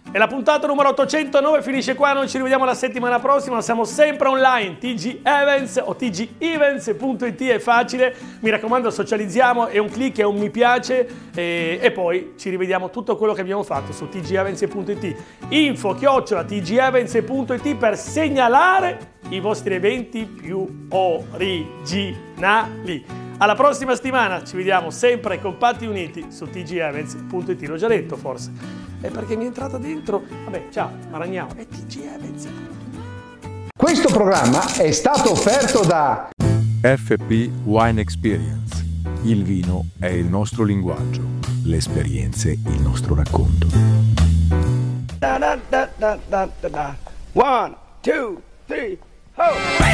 E la puntata numero 809 finisce qua, noi ci rivediamo la settimana prossima, siamo sempre online, TG Events o tgevents.it è facile, mi raccomando socializziamo, è un click, è un mi piace e poi ci rivediamo tutto quello che abbiamo fatto su tgevents.it, info@tgevents.it per segnalare i vostri eventi più originali. Alla prossima settimana, ci vediamo sempre compatti uniti su tgevents.it, l'ho già detto forse. È perché mi è entrata dentro. Vabbè, ciao, Maragnao. È TG Events. Questo programma è stato offerto da FP Wine Experience. Il vino è il nostro linguaggio, le esperienze il nostro racconto. 1, 2, 3, ho!